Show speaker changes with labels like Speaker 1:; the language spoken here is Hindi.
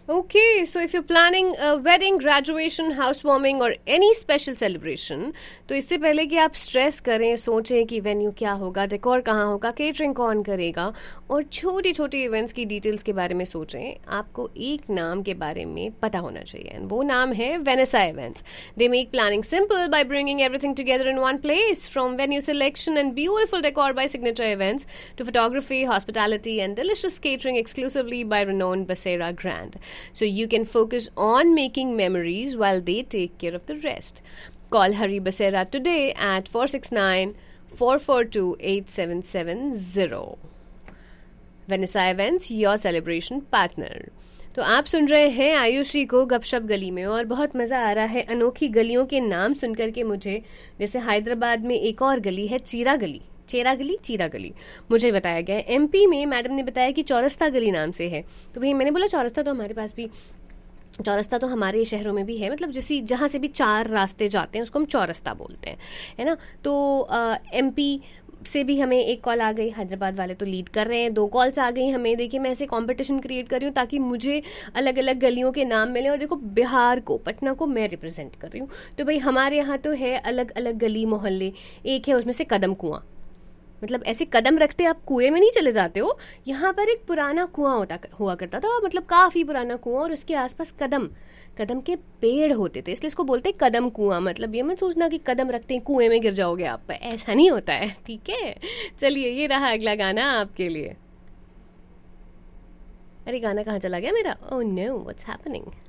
Speaker 1: Okay, so if you're planning a wedding, graduation, housewarming or any special celebration, तो इससे पहले कि आप स्ट्रेस करें, सोचें कि वेन्यू क्या होगा, डेकोर कहाँ होगा, केटरिंग कौन करेगा और छोटी छोटी इवेंट्स की डिटेल्स के बारे में सोचें, आपको एक नाम के बारे में पता होना चाहिए एंड वो नाम है Vanessa events. They make planning simple by bringing everything together in one place, from venue selection and beautiful decor by signature events to photography, hospitality and delicious catering exclusively by renowned Basera Grand. So you can focus on making memories while they take care of the rest. Call Hari Basera today at 469 442 8770. Vanessa Events, your celebration partner. तो आप सुन रहे हैं आयुषी को गपशप गली में और बहुत मज़ा आ रहा है अनोखी गलियों के नाम सुनकर के मुझे. जैसे हैदराबाद में एक और गली है चीरा गली मुझे बताया गया. एमपी में मैडम ने बताया कि चौरस्ता गली नाम से है. तो भाई मैंने बोला चौरस्ता तो हमारे पास भी, चौरस्ता तो हमारे शहरों में भी है, मतलब जैसे जहाँ से भी 4 रास्ते जाते हैं उसको हम चौरस्ता बोलते हैं, है ना. तो एमपी से भी हमें एक कॉल आ गई. हैदराबाद वाले तो लीड कर रहे हैं, 2 कॉल्स आ गई हमें. देखिए मैं ऐसे कंपटीशन क्रिएट कर रही हूँ ताकि मुझे अलग अलग गलियों के नाम मिले. और देखो बिहार को, पटना को मैं रिप्रेजेंट कर रही हूँ. तो भाई हमारे यहाँ तो है अलग अलग गली मोहल्ले. एक है उसमें से कदम कुआं, मतलब ऐसे कदम रखते आप कुएं में नहीं चले जाते हो. यहाँ पर एक पुराना कुआं हुआ करता था, मतलब काफी पुराना कुआं, और उसके आसपास कदम के पेड़ होते थे, इसलिए इसको बोलते हैं कदम कुआं. मतलब ये मत सोचना कि कदम रखते हैं कुएं में गिर जाओगे आप, ऐसा नहीं होता है, ठीक है. चलिए ये रहा अगला गाना आपके लिए. अरे गाना कहाँ चला गया मेरा? Oh no, what's happening.